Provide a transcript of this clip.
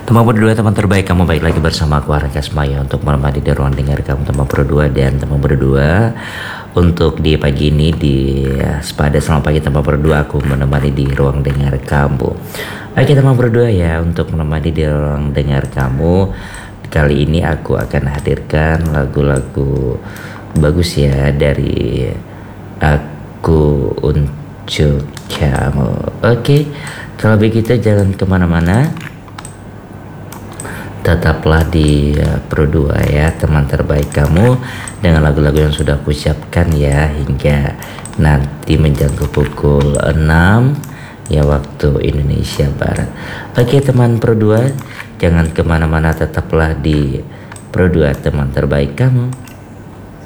Teman berdua, teman terbaik kamu, baik lagi bersama aku Arka Semaya untuk menemani di ruang dengar kamu teman berdua. Dan teman berdua, untuk di pagi ini di Sepada selamat pagi teman berdua, aku menemani di ruang dengar kamu. Oke teman berdua ya, untuk menemani di ruang dengar kamu kali ini aku akan hadirkan lagu-lagu bagus ya dari aku untuk kamu. Oke, kalau begitu jangan kemana-mana, tetaplah di Pro 2 ya teman terbaik kamu, dengan lagu-lagu yang sudah aku siapkan ya, hingga nanti menjangkau pukul 6 ya waktu Indonesia Barat. Oke teman Pro 2, jangan kemana-mana, tetaplah di Pro 2 teman terbaik kamu.